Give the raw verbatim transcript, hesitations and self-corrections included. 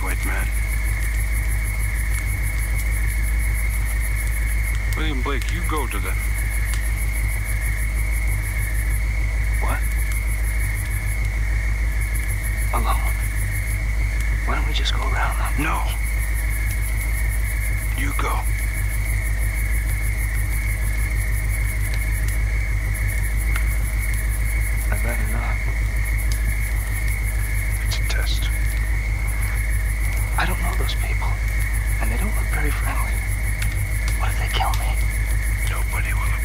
white man. William Blake, you go to the